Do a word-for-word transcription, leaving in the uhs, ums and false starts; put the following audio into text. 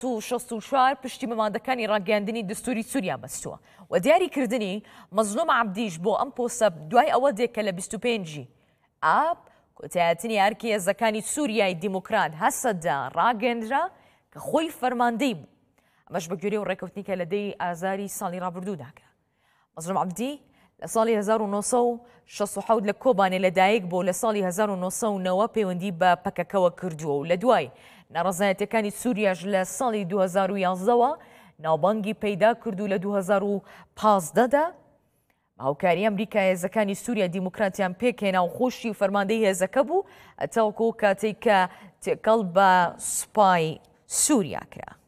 و شەست و چوار پشتی مەمادەکانی ڕاگەاندنی دستوری سووریا بەستووە و دیاریکردنی مەزلوم عەبدیش بۆ ئەم پۆستە دوای ئەوە دێک کە لە بیست و پێنجی ئاب کۆتایەتنی هەرکی هێزەکانی سووریای دیموکرات هەسەدا ڕاگەاندرا کە خۆی فەرماندەی بوو. ئەمەش بە گوێرەی و ڕێکەوتنی کە لە دەی ئازاری ساڵی ڕابردوودا کرا. مەزلوم عەبدی لە ساڵی هەزار و نۆ سەد و شەست و حەوت لە کۆبانێ لەدایک بۆ لە ساڵی هەزار و نۆ سەد و نەوە پەیوەندی بە پەکەکەوە کردووە و لە دوای ناڕەزایەتیەکانی سووریاش لە ساڵی دوو هەزار و یازدەوە ناوبانگی پەیدا کردو لە دوو هەزار و پانزدەدا هاوکاری ئەمریکای هێزەکانی سووریا دیموکراتیان پێکهێنا و خۆشی و فەرماندەی هێزەکە بوو هەتاوەکو کاتێک کە تێکەڵ بە سوپای سووریا کرا.